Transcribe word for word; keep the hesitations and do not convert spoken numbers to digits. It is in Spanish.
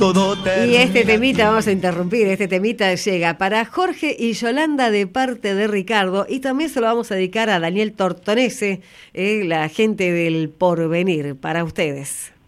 todo termina. Y este temita, vamos a interrumpir, este temita llega para Jorge y Yolanda de parte de Ricardo, y también se lo vamos a dedicar a Daniel Tortonese, eh, la gente del Porvenir, para ustedes.